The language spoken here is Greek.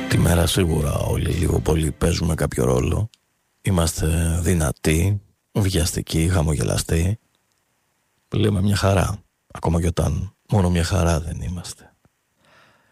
Τη μέρα σίγουρα όλοι λίγο πολύ παίζουμε κάποιο ρόλο. Είμαστε δυνατοί, βιαστικοί, χαμογελαστοί. Λέμε μια χαρά, ακόμα και όταν μόνο μια χαρά δεν είμαστε.